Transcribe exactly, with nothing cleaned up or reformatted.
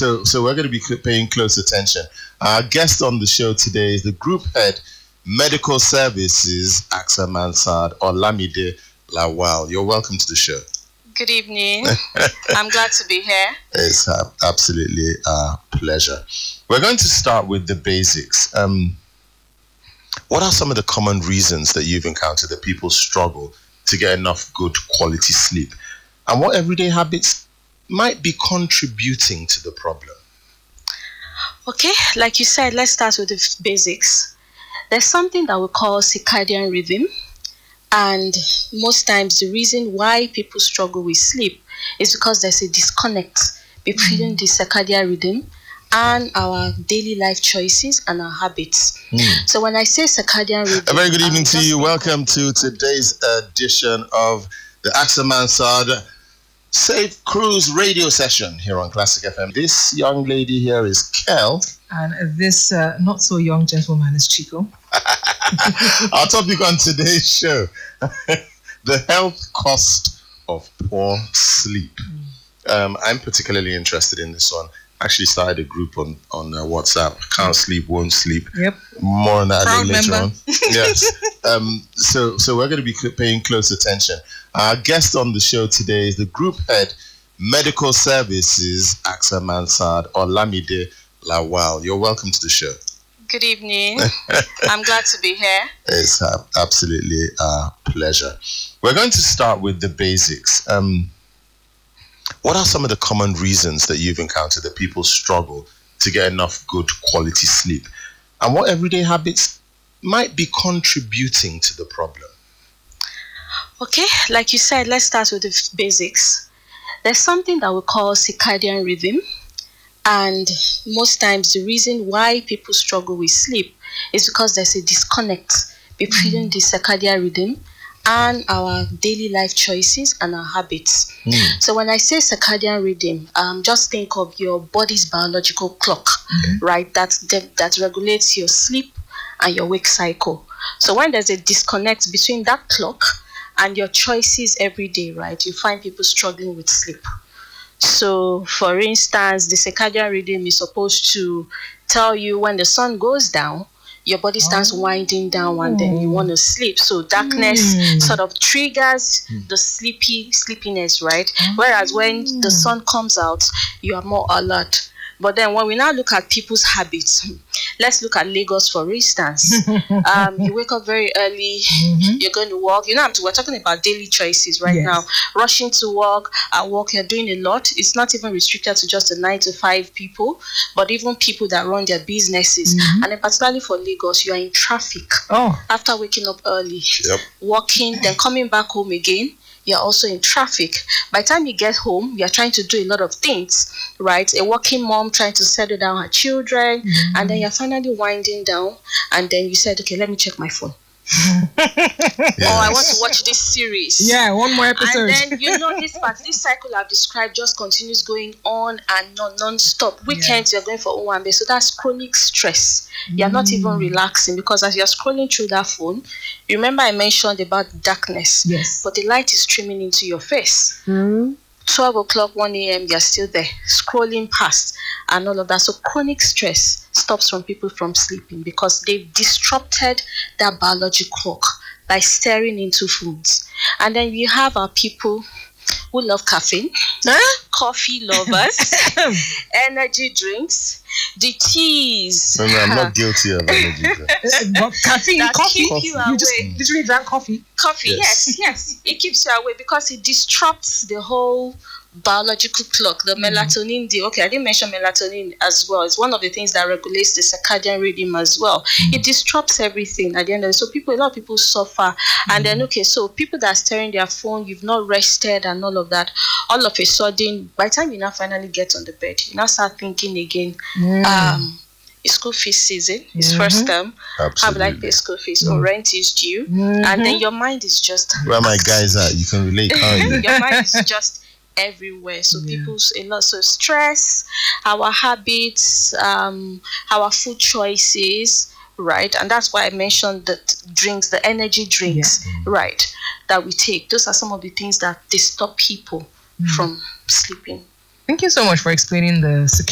so so we're going to be cl- paying close attention. Our guest on the show today is the Group Head Medical Services, AXA Mansard, Olamide Lawal. You're welcome to the show. Good evening. I'm glad to be here. It's uh, absolutely a pleasure. We're going to start with the basics. Um, what are some of the common reasons that you've encountered that people struggle to get enough good quality sleep? And what everyday habits might be contributing to the problem? Okay, like you said, let's start with the basics. There's something that we call circadian rhythm. And most times the reason why people struggle with sleep is because there's a disconnect between mm. the circadian rhythm and our daily life choices and our habits. Mm. So when I say circadian rhythm... A very good evening to you. Welcome to today's edition of the AXA Mansard Safe Cruise radio session here on Classic F M. This young lady here is Kel. And this uh, not so young gentleman is Chico. Our topic on today's show, the health cost of poor sleep. Um, I'm particularly interested in this one. I actually started a group on, on uh, WhatsApp. Can't sleep, won't sleep. Yep. More on that Proud later member. on. Yes. Um, so, so we're going to be cl- paying close attention. Our guest on the show today is the Group Head Medical Services, AXA Mansard, Olamide Lawal. You're welcome to the show. Good evening. I'm glad to be here. It's uh, absolutely a pleasure. We're going to start with the basics. Um, what are some of the common reasons that you've encountered that people struggle to get enough good quality sleep? And what everyday habits might be contributing to the problem? Okay, like you said, let's start with the basics. There's something that we call circadian rhythm. And most times the reason why people struggle with sleep is because there's a disconnect between mm. the circadian rhythm and our daily life choices and our habits. Mm. So when I say circadian rhythm, um, just think of your body's biological clock, mm-hmm. right? That, that that regulates your sleep and your wake cycle. So when there's a disconnect between that clock and your choices every day, right, you find people struggling with sleep. So, for instance, the circadian rhythm is supposed to tell you when the sun goes down, your body starts oh. winding down and then you want to sleep. So, darkness mm. sort of triggers mm. the sleepy sleepiness, right? Mm. Whereas when the sun comes out, you are more alert. But then when we now look at people's habits, let's look at Lagos, for instance. um, you wake up very early, mm-hmm. you're going to work. You know, we're talking about daily choices right yes. now. Rushing to work, at work, you're doing a lot. It's not even restricted to just the nine to five people, but even people that run their businesses. Mm-hmm. And then particularly for Lagos, you are in traffic. Oh. After waking up early, yep. working, then coming back home again. You're also in traffic. By the time you get home, you're trying to do a lot of things, right? A working mom trying to settle down her children, mm-hmm. and then you're finally winding down, and then you said, okay, let me check my phone. Yes. Oh, I want to watch this series. Yeah, one more episode. And then, you know, this part, this cycle I've described just continues going on and on, non-stop. Weekends, yeah. you're going for Owambe. So that's chronic stress. You're mm. not even relaxing because as you're scrolling through that phone, remember I mentioned about darkness. Yes. But the light is streaming into your face. Mm. twelve o'clock, one a.m., you're still there, scrolling past and all of that. So chronic stress stops from people from sleeping because they've disrupted that biological clock by staring into foods. And then you have our people who love caffeine, huh? Coffee lovers, energy drinks, the teas. No, no, I'm not guilty of energy drinks. But caffeine, that coffee, keep you you away. just literally drank coffee. Coffee, yes. yes, yes. It keeps you away because it disrupts the whole biological clock, the melatonin. The, okay, I didn't mention melatonin as well. It's one of the things that regulates the circadian rhythm as well. Mm. It disrupts everything at the end of it. So people, a lot of people suffer. Mm. And then, okay, so people that are staring their phone, you've not rested and all of that, all of a sudden, by the time you now finally get on the bed, you now start thinking again, mm. um, it's school fees season, it's mm-hmm. first term, how will I pay school fees, mm-hmm. or rent is due, mm-hmm. and then your mind is just... Where my guys are, you can relate, can't you? Your mind is just everywhere. So yeah. people's a lot so stress, our habits, um, our food choices, right? And that's why I mentioned that drinks, the energy drinks, yeah. right, that we take. Those are some of the things that they stop people mm. from sleeping. Thank you so much for explaining the